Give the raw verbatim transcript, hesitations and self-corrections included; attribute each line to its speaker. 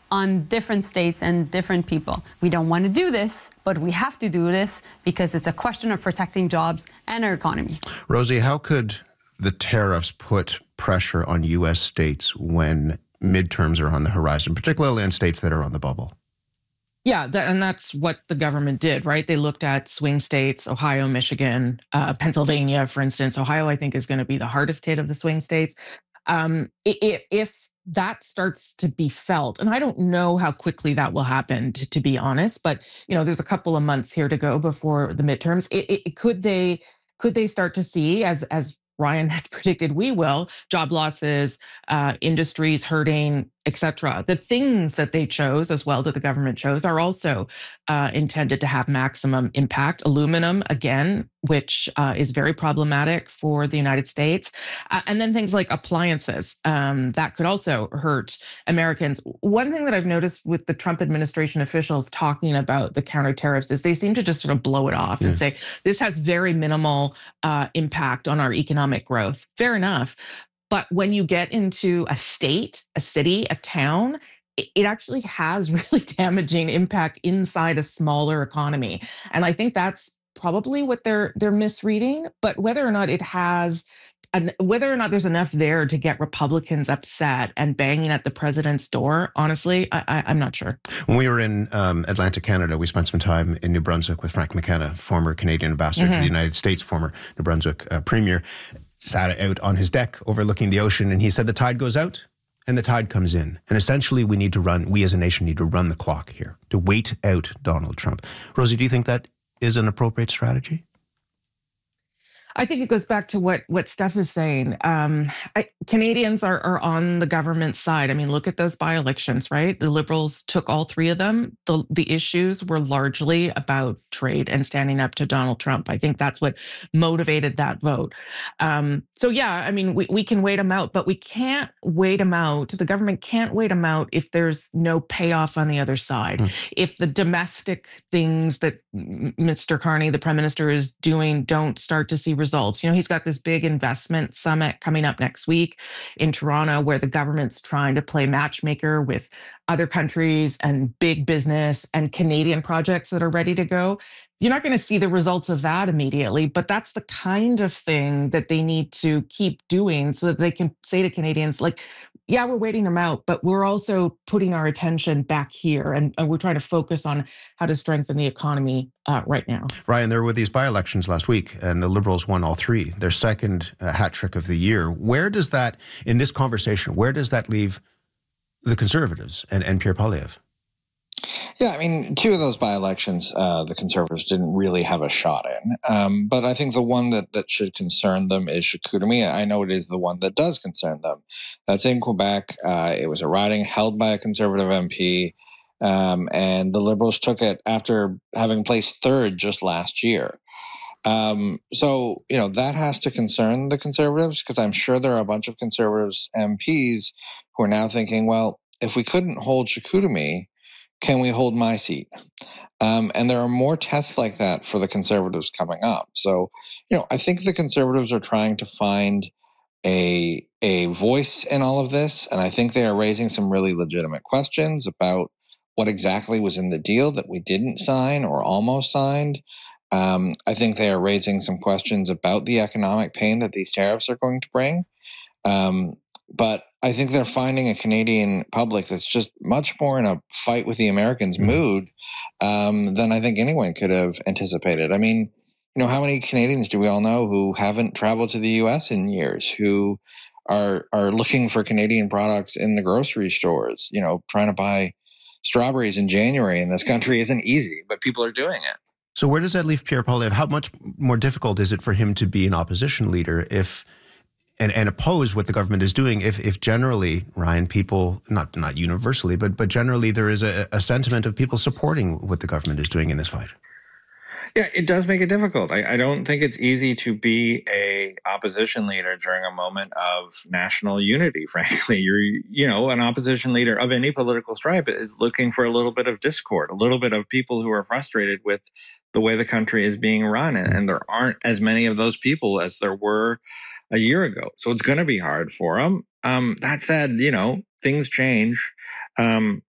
Speaker 1: on different states and different people. We don't want to do this, but we have to do this because it's a question of protecting jobs and our economy.
Speaker 2: Rosie, how could the tariffs put pressure on U S states when midterms are on the horizon, particularly in states that are on the bubble?
Speaker 3: Yeah, that, and that's what the government did, right? They looked at swing states, Ohio, Michigan, uh, Pennsylvania, for instance. Ohio, I think, is going to be the hardest hit of the swing states. Um, if, if that starts to be felt, and I don't know how quickly that will happen, to, to be honest, but you know, there's a couple of months here to go before the midterms. It, it, could they could they start to see, as as Ryan has predicted we will, job losses, uh, industries hurting, et cetera. The things that they chose as well, that the government chose, are also uh, intended to have maximum impact. Aluminum, again, which uh, is very problematic for the United States. Uh, and then things like appliances, um, that could also hurt Americans. One thing that I've noticed with the Trump administration officials talking about the counter tariffs is they seem to just sort of blow it off yeah. and say, this has very minimal uh, impact on our economic growth. Fair enough. But when you get into a state, a city, a town, it actually has really damaging impact inside a smaller economy. And I think that's probably what they're they're misreading. But whether or not it has, an, whether or not there's enough there to get Republicans upset and banging at the president's door, honestly, I, I, I'm not sure.
Speaker 2: When we were in um, Atlanta, Canada, we spent some time in New Brunswick with Frank McKenna, former Canadian ambassador mm-hmm. to the United States, former New Brunswick uh, premier. Sat out on his deck overlooking the ocean, and he said the tide goes out and the tide comes in. And essentially we need to run, we as a nation need to run the clock here, to wait out Donald Trump. Rosie, do you think that is an appropriate strategy?
Speaker 3: I think it goes back to what what Steph is saying. Um, I, Canadians are, are on the government side. I mean, look at those by-elections, right? The Liberals took all three of them. The, the issues were largely about trade and standing up to Donald Trump. I think that's what motivated that vote. Um, so yeah, I mean, we, we can wait them out, but we can't wait them out. The government can't wait them out if there's no payoff on the other side. Mm. If the domestic things that Mister Carney, the Prime Minister, is doing don't start to see results. Results. You know, he's got this big investment summit coming up next week in Toronto, where the government's trying to play matchmaker with other countries and big business and Canadian projects that are ready to go. You're not going to see the results of that immediately, but that's the kind of thing that they need to keep doing so that they can say to Canadians, like, yeah, we're waiting them out, but we're also putting our attention back here, and, and we're trying to focus on how to strengthen the economy uh, right now.
Speaker 2: Ryan, there were these by-elections last week, and the Liberals won all three, their second uh, hat trick of the year. Where does that, in this conversation, where does that leave the Conservatives and, and Pierre Poilievre?
Speaker 4: Yeah, I mean, two of those by-elections, uh, the Conservatives didn't really have a shot in. Um, but I think the one that, that should concern them is Chicoutimi. I know it is the one that does concern them. That's in Quebec. Uh, it was a riding held by a Conservative M P, um, and the Liberals took it after having placed third just last year. Um, so, you know, that has to concern the Conservatives, because I'm sure there are a bunch of Conservatives M Ps who are now thinking, well, if we couldn't hold Chicoutimi, can we hold my seat? Um, and there are more tests like that for the Conservatives coming up. So, you know, I think the Conservatives are trying to find a a voice in all of this, and I think they are raising some really legitimate questions about what exactly was in the deal that we didn't sign or almost signed. Um, I think they are raising some questions about the economic pain that these tariffs are going to bring. Um, But I think they're finding a Canadian public that's just much more in a fight with the Americans mood um, than I think anyone could have anticipated. I mean, you know, how many Canadians do we all know who haven't traveled to the U S in years, who are are looking for Canadian products in the grocery stores? You know, trying to buy strawberries in January in this country isn't easy, but people are doing it.
Speaker 2: So where does that leave Pierre Poilievre? How much more difficult is it for him to be an opposition leader if and, and oppose what the government is doing if if generally, Ryan, people, not not universally, but but generally there is a, a sentiment of people supporting what the government is doing in this fight?
Speaker 4: Yeah, it does make it difficult. I, I don't think it's easy to be a opposition leader during a moment of national unity, frankly. You're, you know, an opposition leader of any political stripe is looking for a little bit of discord, a little bit of people who are frustrated with the way the country is being run. And, and there aren't as many of those people as there were a year ago. So it's going to be hard for them. Um, that said, you know, things change. Um,